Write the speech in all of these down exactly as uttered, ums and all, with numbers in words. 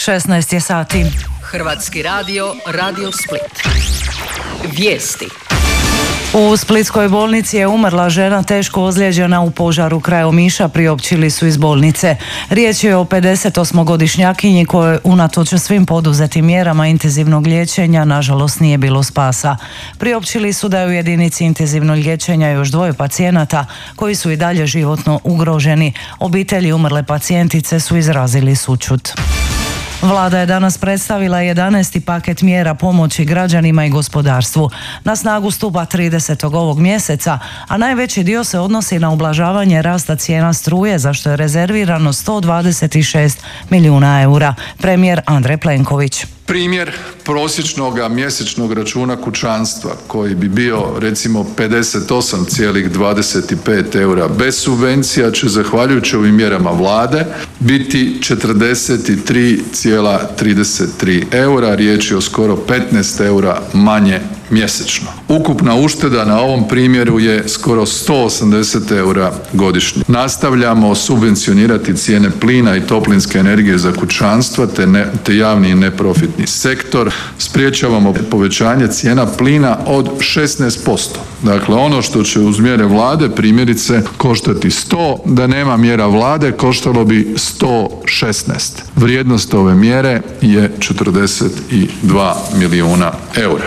šesnaest je sati. Hrvatski radio, Radio Split. Vijesti. U splitskoj bolnici je umrla žena teško ozlijeđena u požaru kraj Omiša, priopćili su iz bolnice. Riječ je o pedesetosmogodišnjakinji kojoj unatoč svim poduzetim mjerama intenzivnog liječenja nažalost nije bilo spasa. Priopćili su da je u jedinici intenzivnog liječenja još dvoje pacijenata koji su i dalje životno ugroženi. Obitelji umrle pacijentice su izrazili sućut. Vlada je danas predstavila jedanaesti paket mjera pomoći građanima i gospodarstvu. Na snagu stupa tridesetog ovog mjeseca, a najveći dio se odnosi na ublažavanje rasta cijena struje, za što je rezervirano sto dvadeset šest milijuna eura. Premijer Andrej Plenković. Primjer prosječnog mjesečnog računa kućanstva koji bi bio recimo pedeset osam zarez dvadeset pet eura bez subvencija će zahvaljujući ovim mjerama vlade biti četrdeset tri zarez trideset tri eura, riječ je o skoro petnaest eura manje mjesečno. Ukupna ušteda na ovom primjeru je skoro sto osamdeset eura godišnje. Nastavljamo subvencionirati cijene plina i toplinske energije za kućanstva te, ne, te javni i neprofitni sektor. Spriječavamo povećanje cijena plina od šesnaest posto. Dakle, ono što će uz mjere vlade primjerice koštati sto, da nema mjera vlade koštalo bi sto šesnaest. Vrijednost ove mjere je četrdeset dva milijuna eura.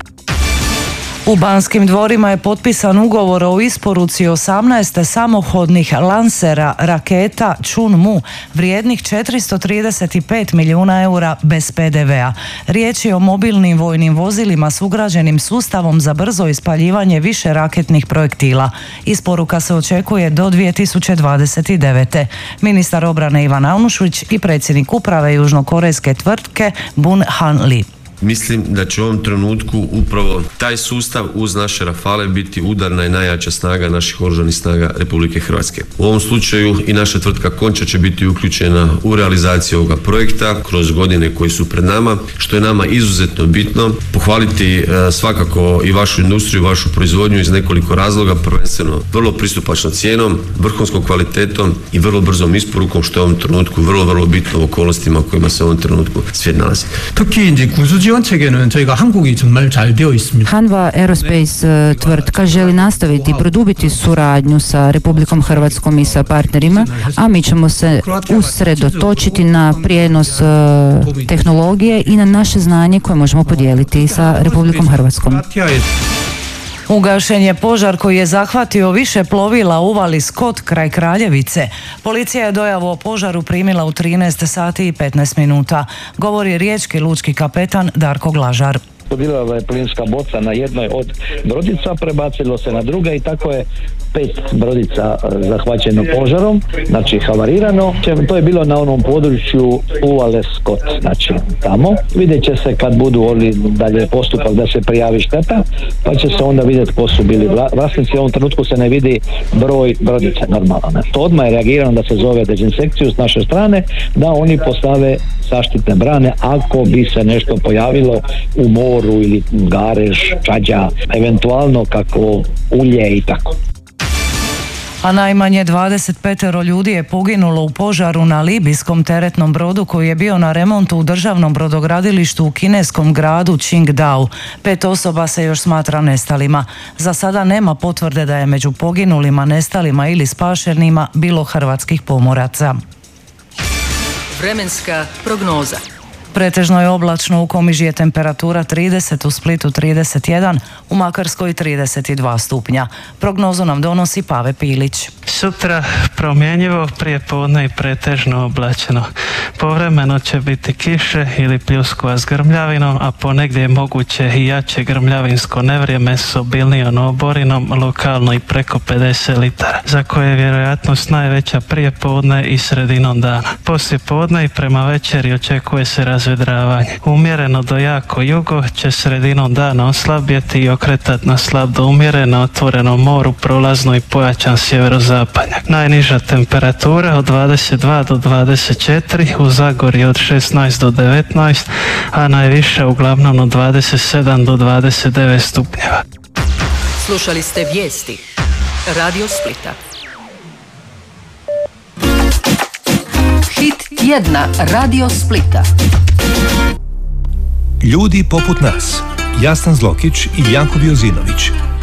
U Banskim dvorima je potpisan ugovor o isporuci osamnaest samohodnih lansera raketa Chunmu vrijednih četiristo trideset pet milijuna eura bez pe de vea. Riječ je o mobilnim vojnim vozilima s ugrađenim sustavom za brzo ispaljivanje više raketnih projektila. Isporuka se očekuje do dvije tisuće dvadeset devete. Ministar obrane Ivan Anušić i predsjednik uprave južnokorejske tvrtke Bun Han Lee. Mislim da će u ovom trenutku upravo taj sustav uz naše Rafale biti udarna i najjača snaga naših oružanih snaga Republike Hrvatske. U ovom slučaju i naša tvrtka Končar će biti uključena u realizaciju ovoga projekta kroz godine koji su pred nama, što je nama izuzetno bitno. Pohvaliti e, svakako i vašu industriju, vašu proizvodnju iz nekoliko razloga, prvenstveno vrlo pristupačnom cijenom, vrhunskom kvalitetom i vrlo brzom isporukom, što je u ovom trenutku vrlo, vrlo bitno u okolnostima u kojima se u ovom trenutku svijet nalazi. Hanwha Aerospace tvrtka želi nastaviti i produbiti suradnju sa Republikom Hrvatskom i sa partnerima, a mi ćemo se usredotočiti na prijenos tehnologije i na naše znanje koje možemo podijeliti sa Republikom Hrvatskom. Ugašen je požar koji je zahvatio više plovila u uvali Skot kraj Kraljevice. Policija je dojavu o požaru primila u trinaest sati i petnaest minuta. Govori riječki lučki kapetan Darko Glažar. Bila je plinska boca na jednoj od brodica, prebacilo se na druge i tako je pet brodica zahvaćeno požarom, znači havarirano. To je bilo na onom području uvale Skot, znači tamo. Vidjet će se kad budu ovdje dalje postupak da se prijavi šteta, pa će se onda vidjeti ko su bili vlasnici. U ovom trenutku se ne vidi broj brodice, normalno. Ne. To odmah je reagirano da se zove dezinsekciju s naše strane, da oni postave zaštitne brane ako bi se nešto pojavilo u moru ili garež, čađa, eventualno kako ulje i tako. A najmanje dvadeset pet ljudi je poginulo u požaru na libijskom teretnom brodu koji je bio na remontu u državnom brodogradilištu u kineskom gradu Qingdao. Pet osoba se još smatra nestalima. Za sada nema potvrde da je među poginulima, nestalima ili spašenima bilo hrvatskih pomoraca. Vremenska prognoza. Pretežno je oblačno, u Komiži je temperatura trideset, u Splitu trideset jedan, u Makarskoj trideset dva stupnja. Prognozu nam donosi Pave Pilić. Sutra promjenjivo, prije podne i pretežno oblačeno. Povremeno će biti kiše ili pljuskova s grmljavinom, a ponegdje je moguće i jače grmljavinsko nevrijeme s obilnijom oborinom, lokalno i preko pedeset litara, za koje je vjerojatnost najveća prije podne i sredinom dana. Poslije podne i prema večeri očekuje se razvedravanje. Umjereno do jako jugo će sredinom dana oslabjeti i okretati na slab do umjereno otvorenom moru, prolazno i pojačan sjeverozapadnjak. Najniža temperatura od dvadeset dva do dvadeset četiri, u Zagorju od šesnaest do devetnaest, a najviše uglavnom od dvadeset sedam do dvadeset devet stupnjeva. Slušali ste vijesti Radio Splita. Hit tjedna Radio Splita. Ljudi poput nas, Jasna Zlokić i Janko Biozinović,